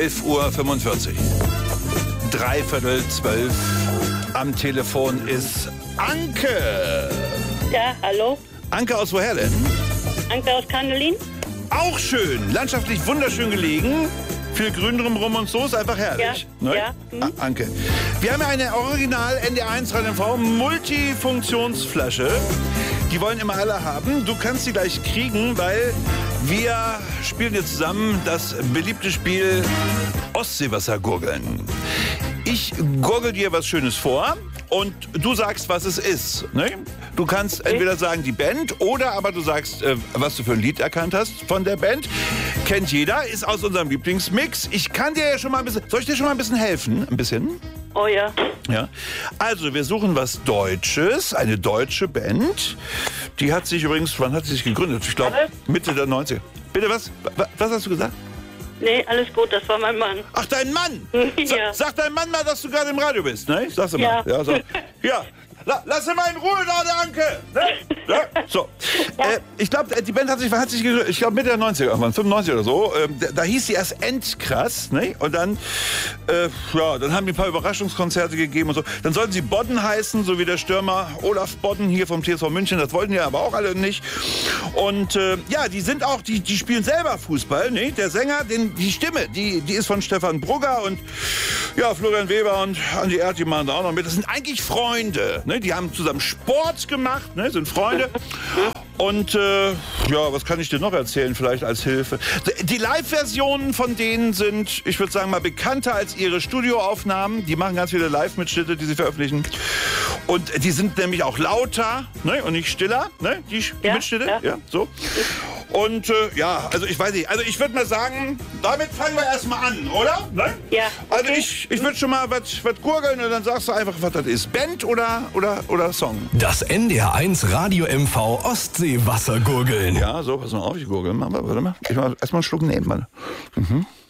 11:45 Uhr. 11:45 am Telefon ist Anke. Ja, hallo. Anke, aus woher denn? Anke aus Kandelin. Auch schön, landschaftlich wunderschön gelegen. Viel Grün drumherum und so, ist einfach herrlich. Ja, ne? ja. Anke. Wir haben ja eine Original NDR1 Radio Multifunktionsflasche. Die wollen immer alle haben. Du kannst sie gleich kriegen, weil wir spielen jetzt zusammen das beliebte Spiel Ostseewassergurgeln. Ich gurgel dir was Schönes vor und du sagst, was es ist. Ne? Du kannst entweder sagen, die Band, oder aber du sagst, was du für ein Lied erkannt hast von der Band. Kennt jeder, ist aus unserem Lieblingsmix. Ich kann dir ja schon mal ein bisschen... Soll ich dir schon mal ein bisschen helfen? Ein bisschen? Oh ja. Ja. Also, wir suchen was Deutsches, eine deutsche Band. Die hat sich übrigens... Wann hat sie sich gegründet? Ich glaube, Mitte der 90er. Bitte, was? Was hast du gesagt? Nee, alles gut, das war mein Mann. Ach, dein Mann? Ja. Sag deinem Mann mal, dass du gerade im Radio bist, ne? Sag's mal. Ja. Ja, so. Ja. Lass ihn mal in Ruhe da, der Anke! Ne? Ja? So. Ich glaube, die Band hat sich gegründet, ich glaube Mitte der 90er, irgendwann, 95 oder so. Da hieß sie erst Endkrass, ne? Und dann, dann haben die ein paar Überraschungskonzerte gegeben und so. Dann sollten sie Bodden heißen, so wie der Stürmer Olaf Bodden hier vom TSV München. Das wollten die aber auch alle nicht. Und die sind auch, die spielen selber Fußball, ne? Der Sänger, die Stimme, die ist von Stefan Brugger und Florian Weber und Andi Erd, die machen da auch noch mit. Das sind eigentlich Freunde, ne? Die haben zusammen Sport gemacht, ne? Sind Freunde. Und was kann ich dir noch erzählen, vielleicht als Hilfe? Die Live-Versionen von denen sind, ich würde sagen mal, bekannter als ihre Studioaufnahmen. Die machen ganz viele Live-Mitschnitte, die sie veröffentlichen. Und die sind nämlich auch lauter, ne? Und nicht stiller, ne? Die Mitschnitte, so. Und also ich weiß nicht, also ich würde mal sagen, damit fangen wir erstmal an, oder? Ne? Ja. Also ich würde schon mal was gurgeln und dann sagst du einfach, was das ist. Band oder Song? Das NDR1 Radio MV Ostseewassergurgeln. Ja, so, pass mal auf, ich gurgel mal. Warte mal. Ich mach erstmal einen Schluck nehmen, Mann. Mhm.